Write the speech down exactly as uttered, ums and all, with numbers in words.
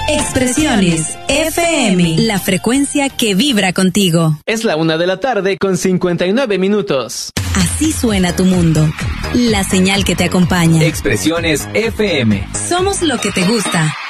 Expresiones F M, la frecuencia que vibra contigo. Es la una de la tarde con cincuenta y nueve minutos. Así suena tu mundo. La señal que te acompaña. Expresiones F M. Somos lo que te gusta.